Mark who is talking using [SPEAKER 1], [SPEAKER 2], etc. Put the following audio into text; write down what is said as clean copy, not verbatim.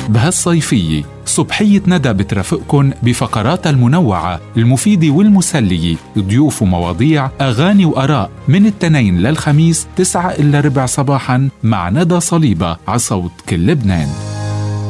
[SPEAKER 1] بهالصيفية صبحية ندى بترافقكن بفقرات المنوعة المفيدة والمسلية، ضيوف ومواضيع، أغاني وآراء من الاثنين للخميس 9 إلا ربع صباحا مع ندى صليبة عصوت كل لبنان.